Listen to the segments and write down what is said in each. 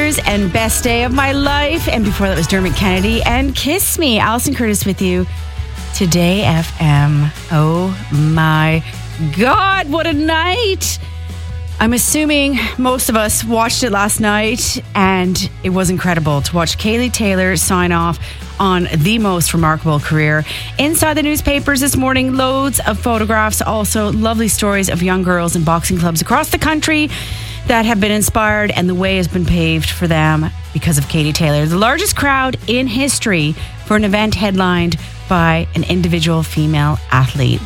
Papers and Best Day of My Life. And before that was Dermot Kennedy and Kiss Me. Alison Curtis with you. Today FM. Oh my God, what a night. I'm assuming most of us watched it last night, and it was incredible to watch Kaylee Taylor sign off on the most remarkable career. Inside the newspapers this morning, loads of photographs, also lovely stories of young girls in boxing clubs across the country that have been inspired, and the way has been paved for them because of Katie Taylor. The largest crowd in history for an event headlined by an individual female athlete.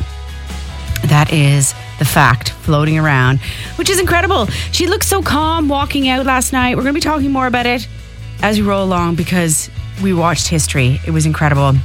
That is the fact floating around, which is incredible. She looked so calm walking out last night. We're going to be talking more about it as we roll along because we watched history. It was incredible.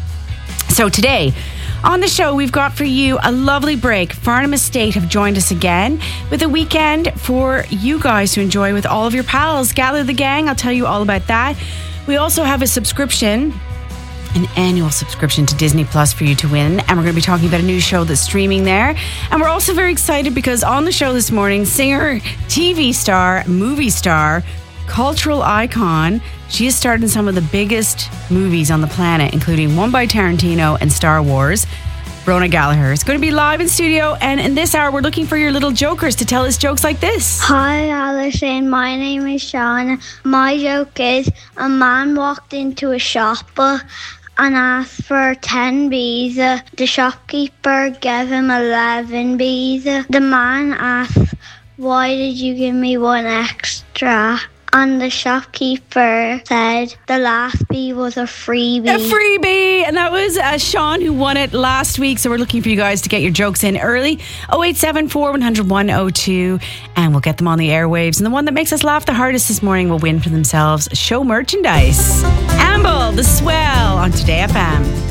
So today on the show, we've got for you a lovely break. Farnham Estate have joined us again with a weekend for you guys to enjoy with all of your pals. Gather the gang. I'll tell you all about that. We also have a subscription, an annual subscription to Disney Plus for you to win, and we're going to be talking about a new show that's streaming there. And we're also very excited because on the show this morning, singer, TV star, movie star, cultural icon, she has starred in some of the biggest movies on the planet, including one by Tarantino and Star Wars. Rona Gallagher is going to be live in studio, and in this hour we're looking for your little jokers to tell us jokes like this. Hi Alison, my name is Shauna. My joke is, a man walked into a shop and asked for 10 bees. The shopkeeper gave him 11 bees. The man asked, why did you give me one extra? And the shopkeeper said the last bee was a freebie. A freebie! And that was Sean who won it last week. So we're looking for you guys to get your jokes in early. 0874 100 102. And we'll get them on the airwaves. And the one that makes us laugh the hardest this morning will win for themselves show merchandise. Amble, The Swell on Today FM.